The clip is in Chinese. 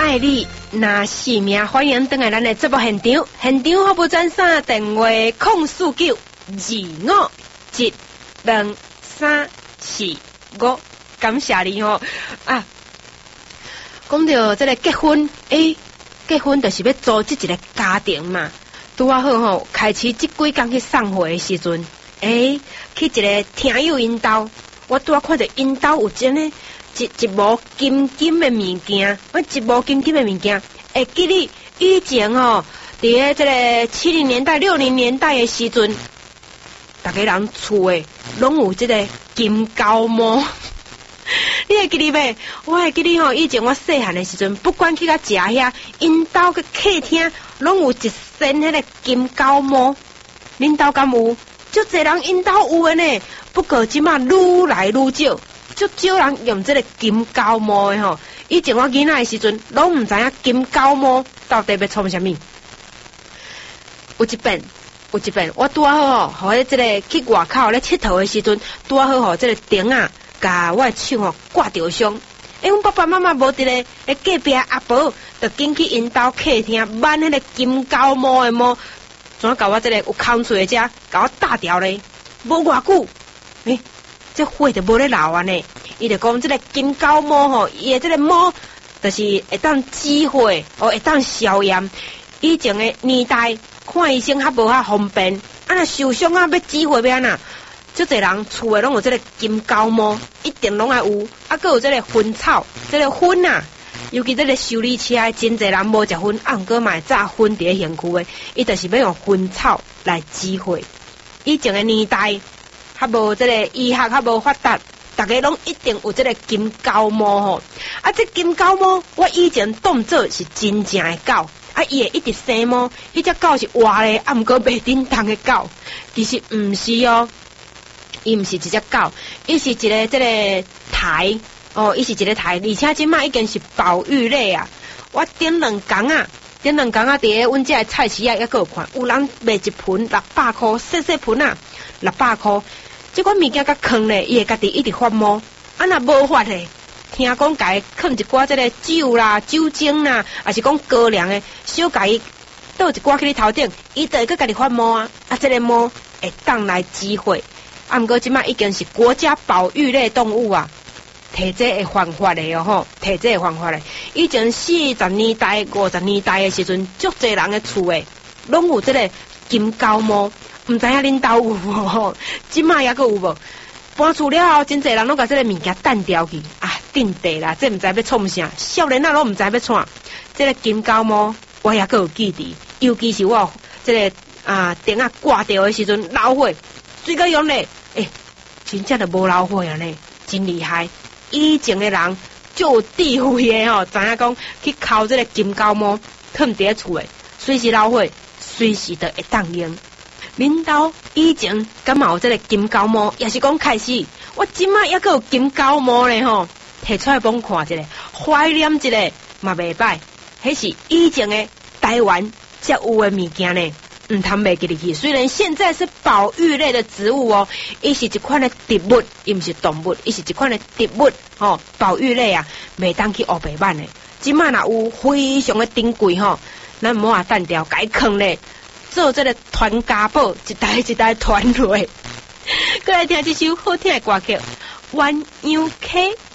爱你，那性命欢迎登来咱的节目现场，服务专线电话04925123445，感谢你吼啊！讲到这个结婚，结婚就是要组织一个家庭嘛，拄啊好吼，开始这几工去送货的时阵，去一个听友因兜，我拄啊看到因兜有真诶。一模金金的物件，一模金金的物件，会记你以前伫咧这个70年代、60年代的时阵，大家人厝诶拢有这个金高模。你会记哩袂？我会记哩以前我细汉的时阵，不管去甲食遐，因兜个客厅拢有一身迄个金高模。恁兜敢有？足侪人因兜有诶呢，不过即马愈来愈少。足少人用这个金高模的吼，以前我囡仔的时阵，拢唔知影金高模到底要创啥物。有一遍，我拄好吼，互这个去外口咧佚佗的时阵，拄好互这个钉啊，甲我的手挂着伤。阮爸爸妈妈无伫咧，隔壁阿婆就紧去因兜客厅挽迄个金高模的模，怎甲我这个有空喙的遮，甲我打掉咧，无偌久，这火就无咧流啊呢，伊就讲这个金高模吼，伊的这个模就是会当止火，会当消炎。以前的年代看医生较无遐方便，若受伤要止火要安那？足侪人厝的拢有这个金高模，一定拢爱有。还有这个薰草，这个薰啊，尤其这个修理车的真侪人无食薰，毋过嘛会炸薰伫咧身躯的，伊就是要用薰草来止火。以前的年代。较无这个医学较无发达，大家拢一定有这个金高模吼。这金高模，我以前当做是真正的狗，伊会一直生毛，迄只狗是活的，毋过袂叮当的狗。其实毋是哦，伊毋是一只狗，伊是一个这个台伊是一个台，而且即摆已经是保育类啊。我顶两工啊，伫咧阮遮的菜市啊，还有看，有人卖一盆600块，细盆啊，600块。这款物件甲坑咧，伊会家己一直发毛，若无发咧，听讲家己囥一寡这个酒啦、酒精啦，还是讲高粱的，小家己倒一寡去你头顶，伊就会佮家己发毛啊。这个毛会当来止火，毋过即摆已经是国家保育类动物啊，摕这会犯法的哦吼，摕这会犯法的。以前40年代、50年代的时阵，足侪人的厝诶，拢有这个金高模。毋知影恁兜有无？即摆还佫有无？搬厝了后，真侪人拢甲这个物件弹掉去啊！定地啦，这毋知要创啥，少年仔拢毋知要创。这个金高模我还佫有记伫，尤其是我这个钉啊挂掉的时阵，老火水个用咧，真正就无老火啊呢，真厉害！以前的人就有智慧的吼，知影讲去敲这个金高模，囥伫咧厝诶，随时老火，随时都会当用。恁兜以前敢嘛有这个金高模，也是讲开始，我即摆还佫有金高模咧吼，摕出来帮看一下，怀念一下嘛袂歹。迄是以前的台湾才有的物件呢，毋通袂记入去。虽然现在是保育类的植物哦，伊是一款的植物，伊毋是动物，伊是一款的植物吼，保育类啊，袂当去黑白板的。即摆若有非常的珍贵吼，咱毋好话单调改坑咧。做这个传家宝，一代一代传落。过来听这首好听的歌曲《鸳鸯溪》。